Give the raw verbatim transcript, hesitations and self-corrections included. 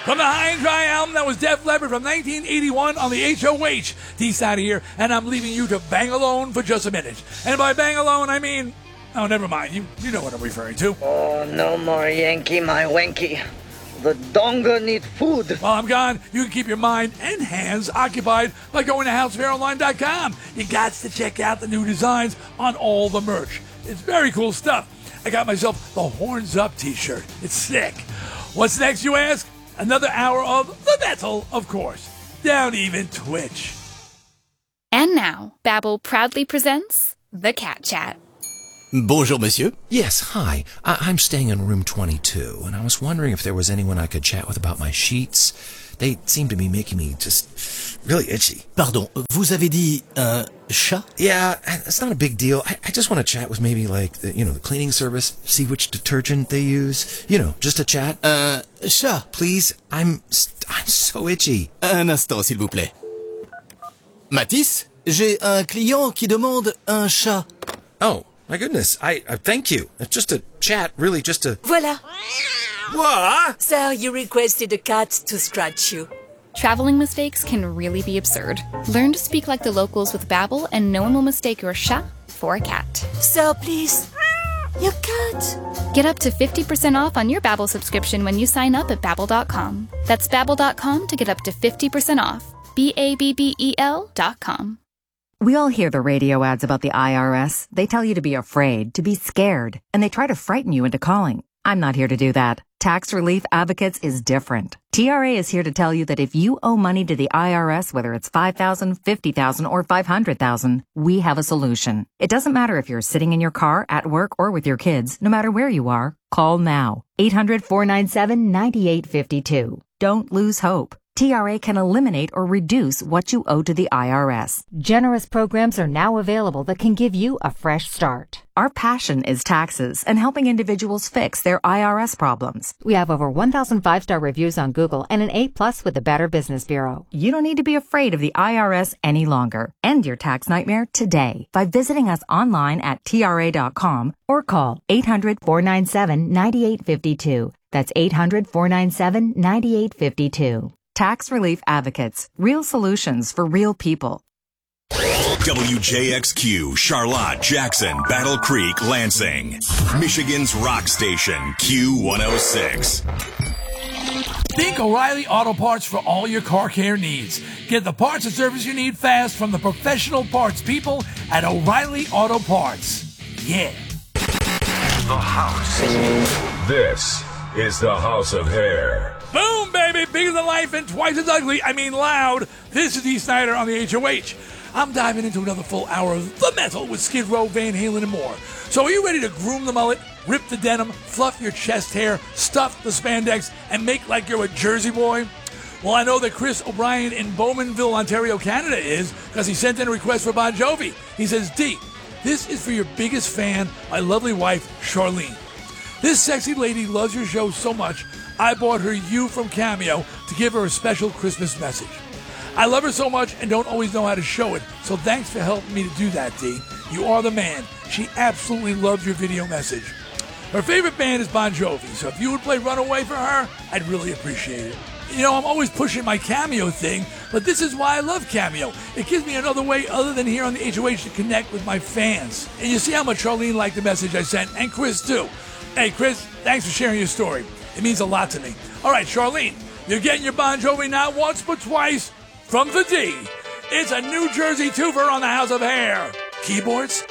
From the High and Dry album that was Def Leppard from nineteen eighty-one on the H O H. D-side here, and I'm leaving you to bang alone for just a minute. And by bang alone, I mean... Oh, never mind. You you know what I'm referring to. Oh, no more Yankee, my wanky. The donga need food. While I'm gone, you can keep your mind and hands occupied by going to house of hair online dot com. You got to check out the new designs on all the merch. It's very cool stuff. I got myself the Horns Up t-shirt. It's sick. What's next, you ask? Another hour of the metal, of course. Down even Twitch. And now, Babbel proudly presents The Cat Chat. Bonjour, monsieur. Yes, hi. I- I'm staying in room twenty-two, and I was wondering if there was anyone I could chat with about my sheets. They seem to be making me just really itchy. Pardon, vous avez dit un chat? Yeah, it's not a big deal. I, I just want to chat with maybe, like, the, you know, the cleaning service, see which detergent they use. You know, just a chat. Un chat. Please, I'm, I'm so itchy. Un instant, s'il vous plaît. Mathis, j'ai un client qui demande un chat. Oh. My goodness, I, I thank you. It's just a chat, really just a... Voila. What? Sir, you requested a cat to scratch you. Traveling mistakes can really be absurd. Learn to speak like the locals with Babbel, and no one will mistake your chat for a cat. Sir, please. Your cat. Get up to fifty percent off on your Babbel subscription when you sign up at Babbel dot com. That's Babbel dot com to get up to fifty percent off. B A B B E L dot com. We all hear the radio ads about the I R S. They tell you to be afraid, to be scared, and they try to frighten you into calling. I'm not here to do that. Tax Relief Advocates is different. T R A is here to tell you that if you owe money to the I R S, whether it's five thousand dollars, fifty thousand dollars, or five hundred thousand dollars, we have a solution. It doesn't matter if you're sitting in your car, at work, or with your kids. No matter where you are, call now. eight hundred, four nine seven, nine eight five two. Don't lose hope. T R A can eliminate or reduce what you owe to the I R S. Generous programs are now available that can give you a fresh start. Our passion is taxes and helping individuals fix their I R S problems. We have over one thousand five-star reviews on Google and an A plus with the Better Business Bureau. You don't need to be afraid of the I R S any longer. End your tax nightmare today by visiting us online at T R A dot com or call eight hundred, four nine seven, nine eight five two. That's eight hundred, four nine seven, nine eight five two. Tax Relief Advocates. Real solutions for real people. W J X Q, Charlotte, Jackson, Battle Creek, Lansing. Michigan's rock station, Q one oh six. Think O'Reilly Auto Parts for all your car care needs. Get the parts and service you need fast from the professional parts people at O'Reilly Auto Parts. Yeah. The House. This is the House of Hair. Boom, baby! Bigger than life and twice as ugly. I mean loud. This is Dee Snider on the H O H. I'm diving into another full hour of the metal with Skid Row, Van Halen, and more. So are you ready to groom the mullet, rip the denim, fluff your chest hair, stuff the spandex, and make like you're a Jersey boy? Well, I know that Chris O'Brien in Bowmanville, Ontario, Canada is, because he sent in a request for Bon Jovi. He says, D, this is for your biggest fan, my lovely wife, Charlene. This sexy lady loves your show so much, I bought her You from Cameo to give her a special Christmas message. I love her so much and don't always know how to show it, so thanks for helping me to do that, D. You are the man. She absolutely loves your video message. Her favorite band is Bon Jovi, so if you would play Runaway for her, I'd really appreciate it. You know, I'm always pushing my Cameo thing, but this is why I love Cameo. It gives me another way other than here on the H O H to connect with my fans. And you see how much Charlene liked the message I sent, and Chris too. Hey, Chris, thanks for sharing your story. It means a lot to me. All right, Charlene, you're getting your Bon Jovi not once but twice from the D. It's a New Jersey twofer on the House of Hair. Keyboards,